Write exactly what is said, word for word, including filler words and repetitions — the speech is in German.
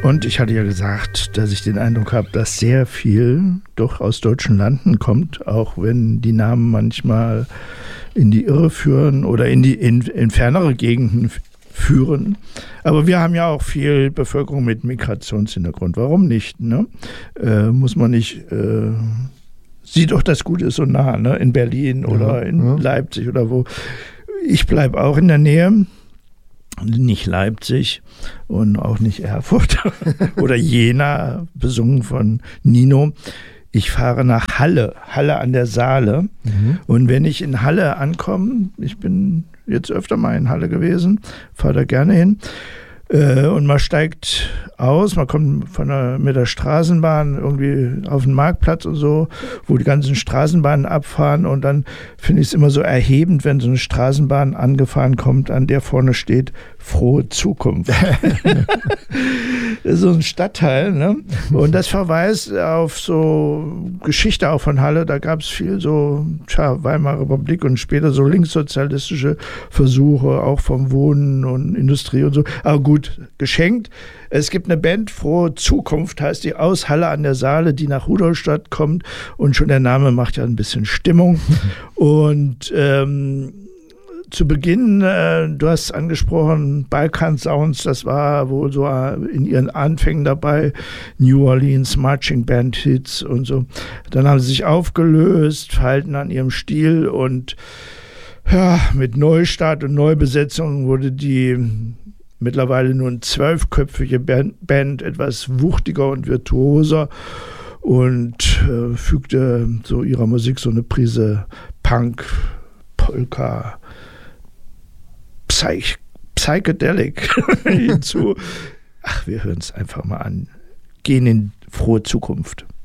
Und ich hatte ja gesagt, dass ich den Eindruck habe, dass sehr viel doch aus deutschen Landen kommt, auch wenn die Namen manchmal in die Irre führen oder in die in, in fernere Gegenden führen. Aber wir haben ja auch viel Bevölkerung mit Migrationshintergrund. Warum nicht? Ne? Äh, muss man nicht... Äh, Sieht doch, das Gute ist so nah, ne? In Berlin oder in ja. Leipzig oder wo. Ich bleibe auch in der Nähe, nicht Leipzig und auch nicht Erfurt oder Jena, besungen von Nino. Ich fahre nach Halle, Halle an der Saale. Mhm. Und wenn ich in Halle ankomme, ich bin jetzt öfter mal in Halle gewesen, fahre da gerne hin, und man steigt aus, man kommt von der, mit der Straßenbahn irgendwie auf den Marktplatz und so, wo die ganzen Straßenbahnen abfahren, und dann finde ich es immer so erhebend, wenn so eine Straßenbahn angefahren kommt, an der vorne steht Frohe Zukunft. Das ist so ein Stadtteil, ne? Und das verweist auf so Geschichte auch von Halle. Da gab es viel so, tja, Weimarer Republik und später so linkssozialistische Versuche, auch vom Wohnen und Industrie und so. Aber gut, geschenkt. Es gibt eine Band, Frohe Zukunft heißt die, aus Halle an der Saale, die nach Rudolstadt kommt, und schon der Name macht ja ein bisschen Stimmung. Und ähm, zu Beginn, äh, du hast angesprochen, Balkan Sounds, das war wohl so in ihren Anfängen dabei, New Orleans Marching Band Hits und so. Dann haben sie sich aufgelöst, verhalten an ihrem Stil, und ja, mit Neustart und Neubesetzung wurde die mittlerweile nun zwölfköpfige Band, Band etwas wuchtiger und virtuoser und äh, fügte so ihrer Musik so eine Prise Punk, Polka, Psych, Psychedelic hinzu. Ach, wir hören es einfach mal an. Gehen in frohe Zukunft.